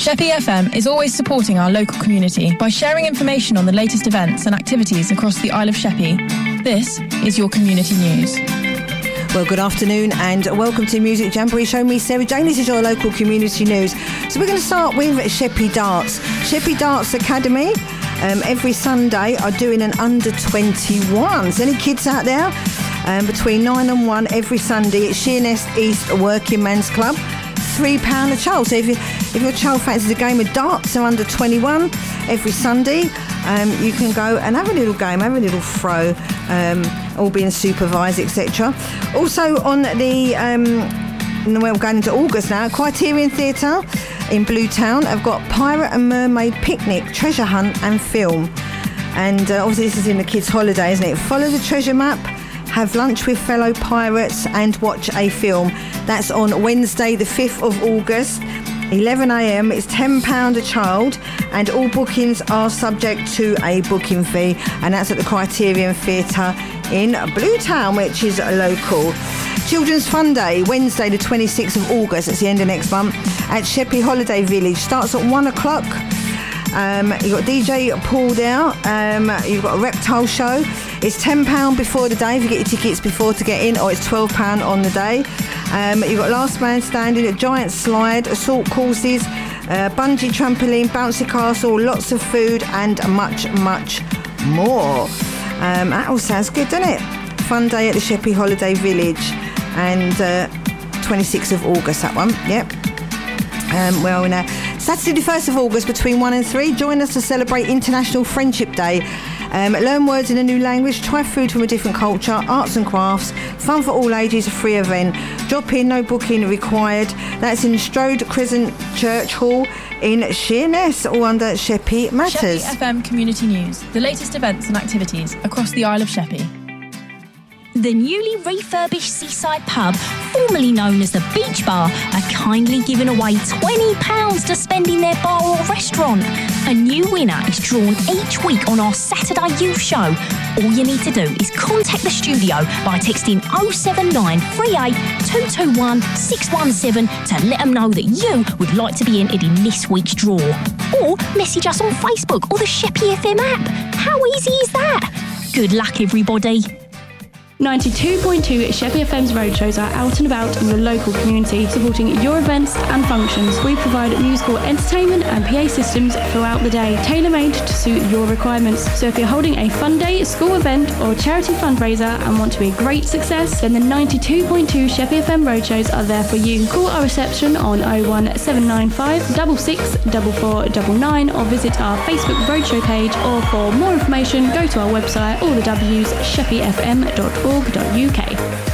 Sheppey FM is always supporting our local community by sharing information on the latest events and activities across the Isle of Sheppey. This is your community news. Well, good afternoon and welcome to Music Jamboree Show. Me, Sarah Jane. This is your local community news. So we're going to start with Sheppey Darts. Sheppey Darts Academy every Sunday are doing an under 21s. Any kids out there? Between 9 and 1 every Sunday at Sheerness East Working Men's Club. £3 a child. So if your child fancies a game of darts, they're under 21 every Sunday. You can go and have a little game, have a little throw, all being supervised, etc. Also on the we're going into August now. Criterion Theatre in Bluetown have got Pirate and Mermaid Picnic, Treasure Hunt and Film. And obviously this is in the kids' holiday, isn't it? Follow the treasure map, have lunch with fellow pirates and watch a film. That's on Wednesday the 5th of August, 11 a.m. It's £10 a child and all bookings are subject to a booking fee, and that's at the Criterion Theatre in Bluetown, which is local. Children's Fun Day, Wednesday the 26th of August, it's the end of next month, at Sheppey Holiday Village. Starts at 1 o'clock. You've got DJ Paul there. You've got a reptile show. It's £10 before the day if you get your tickets before to get in, or it's £12 on the day. You've got Last Man Standing, a giant slide, assault courses, bungee trampoline, bouncy castle, lots of food and much, much more. That all sounds good, doesn't it? Fun day at the Sheppey Holiday Village, and 26th of August, that one. Yep. Saturday the 1st of August between 1 and 3, join us to celebrate International Friendship Day. Learn words in a new language, try food from a different culture, arts and crafts, fun for all ages, a free event. Drop in, no booking required. That's in Strode Crescent Church Hall in Sheerness, all under Sheppey Matters. Sheppey FM Community News, the latest events and activities across the Isle of Sheppey. The newly refurbished Seaside Pub, formerly known as the Beach Bar, are kindly giving away £20 to spend in their bar or restaurant. A new winner is drawn each week on our Saturday Youth Show. All you need to do is contact the studio by texting 079 38 221 617 to let them know that you would like to be entered in this week's draw. Or message us on Facebook or the Sheppey FM app. How easy is that? Good luck, everybody. 92.2 Sheppey FM's roadshows are out and about in your local community, supporting your events and functions. We provide musical entertainment and PA systems throughout the day, tailor-made to suit your requirements. So if you're holding a fun day, school event or charity fundraiser and want to be a great success, then the 92.2 Sheppey FM roadshows are there for you. Call our reception on 01795 664499 or visit our Facebook roadshow page, or for more information go to our website, all the W's, sheppeyfm.org.uk.